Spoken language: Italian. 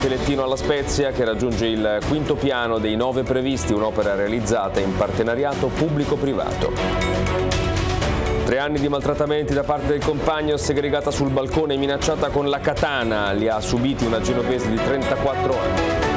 Filettino alla Spezia che raggiunge il quinto piano dei 9 previsti, un'opera realizzata in partenariato pubblico-privato. 3 anni di maltrattamenti da parte del compagno, segregata sul balcone e minacciata con la katana, li ha subiti una genovese di 34 anni.